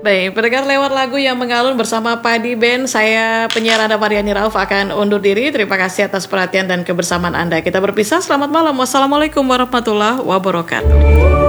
Baik, pendengar lewat lagu yang mengalun bersama Padi Band, saya penyiar Anda Mariani Rauf akan undur diri. Terima kasih atas perhatian dan kebersamaan Anda. Kita berpisah, selamat malam. Wassalamualaikum warahmatullahi wabarakatuh.